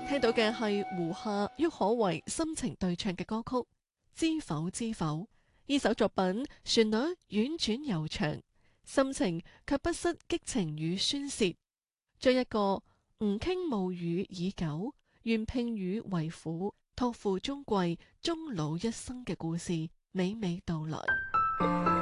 聽到嘅係胡夏、郁可唯深情對唱嘅歌曲《知否知否》。呢首作品旋律婉轉悠長，心情卻不失激情與宣泄，將一個吾傾慕與已久，願聘與為婦，託付終歸終老一生嘅故事娓娓道來。